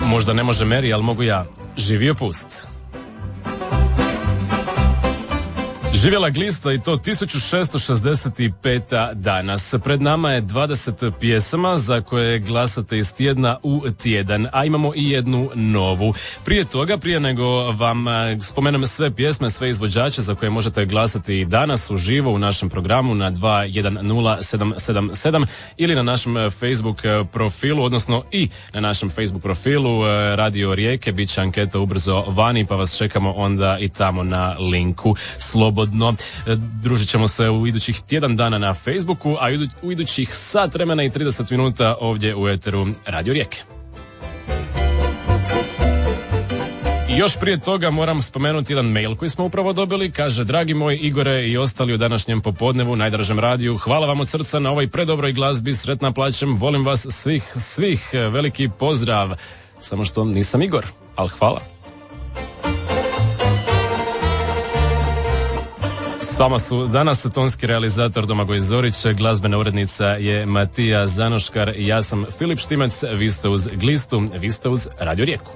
Možda ne može Meri, ali mogu ja. Živio pust. Živjela glista i to 1665. danas. Pred nama je 20 pjesama za koje glasate iz tjedna u tjedan, a imamo i jednu novu. Prije toga, prije nego vam spomenem sve pjesme, sve izvođače za koje možete glasati i danas uživo u našem programu na 210777 ili na našem Facebook profilu, odnosno i na našem Facebook profilu Radio Rijeke, bit će anketa ubrzo vani, pa vas čekamo onda i tamo na linku slobodno. Družit ćemo se u idućih tjedan dana na Facebooku, a u idućih sat vremena i 30 minuta ovdje u eteru Radio Rijeke. I još prije toga moram spomenuti jedan mail koji smo upravo dobili. Kaže: dragi moji Igore i ostali u današnjem popodnevu, najdražem radiju, hvala vam od srca na ovoj predobroj glazbi, sretna plaćem, volim vas svih, veliki pozdrav. Samo što nisam Igor, ali hvala. S vama su danas tonski realizator Domagoj Zorić, glazbena urednica je Matija Zanoškar i ja sam Filip Štimec. Vi ste uz Glistu, vi ste uz Radio Rijeku.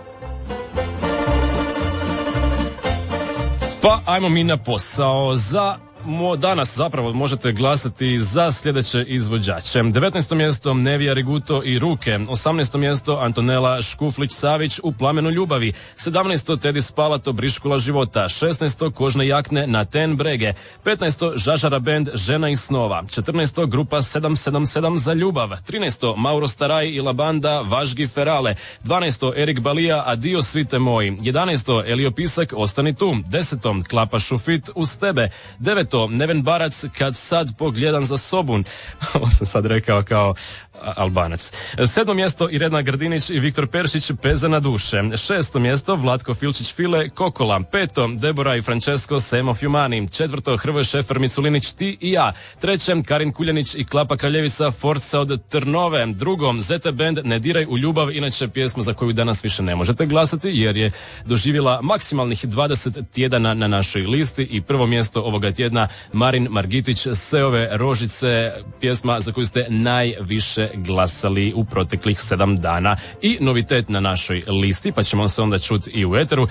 Pa ajmo mi na posao. Danas zapravo možete glasati za sljedeće izvođače. 19. mjesto Nevija Riguto i Ruke. 18. mjesto Antonela Škuflić-Savić u Plamenu ljubavi. 17. Tedi Spalato Briškula života. 16. Kožne jakne na Ten brege. 15. Žažara bend Žena iz snova. 14. Grupa 777 za ljubav. 13. Mauro Staraj i La Banda Važgi Ferale. 12. Erik Balija Adio svite moji. 11. Elio Pisak Ostani tu. 10. Klapa Šufit Uz tebe. 9. Neven Barac Kad sad pogledam za sobun. Ovo sam sad rekao kao Albanac. 7. mjesto Irena Grdinić i Viktor Peršić Peza na duše. 6. mjesto Vlatko Filčić File Kokola. 5. Debora i Francesco Semo Fjumani. 4. Hrvoje Šefer Miculinić Ti i ja. 3. Karin Kuljanić i Klapa Kraljevica Forca od Trnove. 2. Zete band Ne diraj u ljubav, inače pjesma za koju danas više ne možete glasati jer je doživjela maksimalnih 20 tjedana na našoj listi. I prvo mjesto ovoga tjedna Marin Margitić Seove Rožice, pjesma za koju ste najviše glasali u proteklih 7 dana i novitet na našoj listi, pa ćemo se onda čuti i u eteru.